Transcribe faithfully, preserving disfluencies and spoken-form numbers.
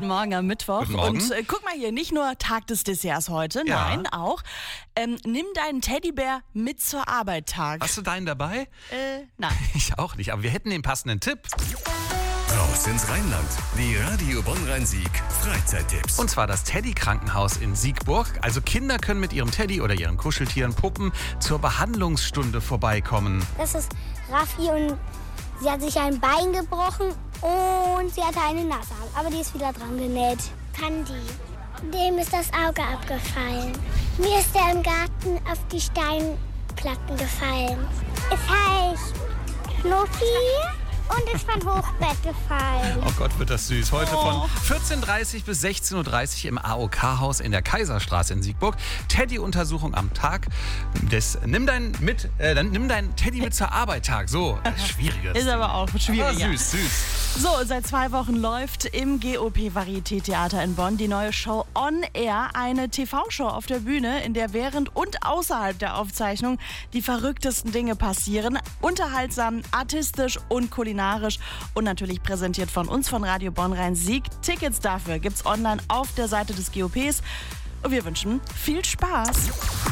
Guten Morgen am Mittwoch. Guten Morgen. Und äh, guck mal hier, nicht nur Tag des Desserts heute, Ja. nein, auch. Ähm, nimm deinen Teddybär mit zur Arbeit Tag. Hast du deinen dabei? Äh, nein. Ich auch nicht, aber wir hätten den passenden Tipp. Raus ins Rheinland. Die Radio Bonn-Rhein-Sieg Freizeittipps. Und zwar das Teddy-Krankenhaus in Siegburg. Also Kinder können mit ihrem Teddy oder ihren Kuscheltieren, Puppen zur Behandlungsstunde vorbeikommen. Das ist Raffi und sie hat sich ein Bein gebrochen und sie hatte eine Nase, aber die ist wieder dran genäht. Kandi, dem ist das Auge abgefallen. Mir ist er im Garten auf die Steinplatten gefallen. Es heißt Schnuffi und ist von Hochbett gefallen. Oh Gott, wird das süß. Heute Oh. von vierzehn Uhr dreißig bis sechzehn Uhr dreißig im A O K-Haus in der Kaiserstraße in Siegburg. Teddy-Untersuchung am Tag. Des, nimm dein mit, äh, dann nimm dein Teddy mit zur Arbeit Tag. So, schwieriges. Ist aber auch Ah, schwierig. süß, süß. So, seit zwei Wochen läuft im G O P Varieté Theater in Bonn die neue Show On Air, eine T V-Show auf der Bühne, in der während und außerhalb der Aufzeichnung die verrücktesten Dinge passieren. Unterhaltsam, artistisch und kulinarisch und natürlich präsentiert von uns von Radio Bonn-Rhein-Sieg. Tickets dafür gibt's online auf der Seite des G O Ps. Und wir wünschen viel Spaß.